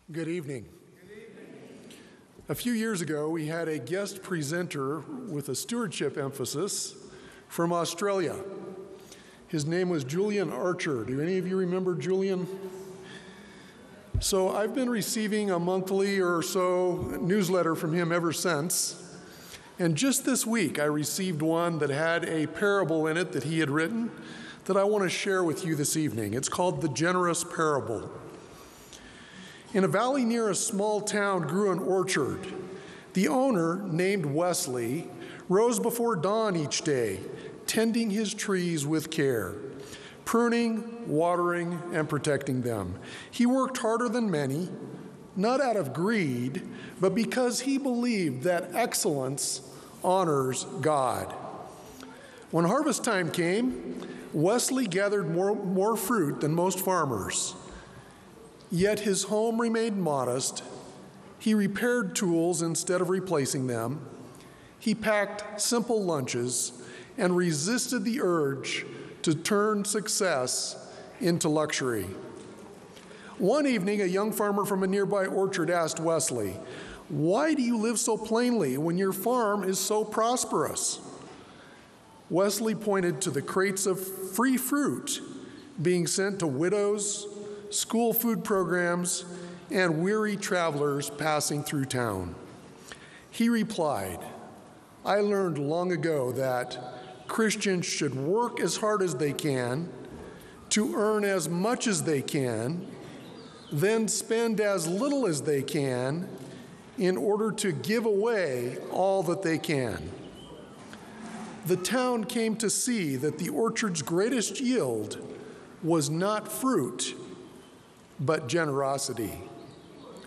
Good evening. A few years ago, we had a guest presenter with a stewardship emphasis from Australia. His name was Julian Archer. Do any of you remember Julian? So I've been receiving a monthly or so newsletter from him ever since. And just this week, I received one that had a parable in it that he had written that I want to share with you this evening. It's called The Generous Parable. In a valley near a small town grew an orchard. The owner, named Wesley, rose before dawn each day, tending his trees with care, pruning, watering, and protecting them. He worked harder than many, not out of greed, but because he believed that excellence honors God. When harvest time came, Wesley gathered more fruit than most farmers. Yet his home remained modest. He repaired tools instead of replacing them. He packed simple lunches and resisted the urge to turn success into luxury. One evening, a young farmer from a nearby orchard asked Wesley, "Why do you live so plainly when your farm is so prosperous?" Wesley pointed to the crates of free fruit being sent to widows, school food programs, and weary travelers passing through town. He replied, "I learned long ago that Christians should work as hard as they can, to earn as much as they can, then spend as little as they can in order to give away all that they can." The town came to see that the orchard's greatest yield was not fruit, but generosity.